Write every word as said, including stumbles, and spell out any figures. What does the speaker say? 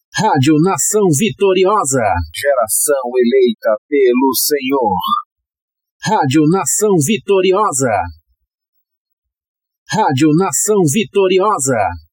Rádio Nação Vitoriosa, geração eleita pelo Senhor. Rádio Nação Vitoriosa, Rádio Nação Vitoriosa.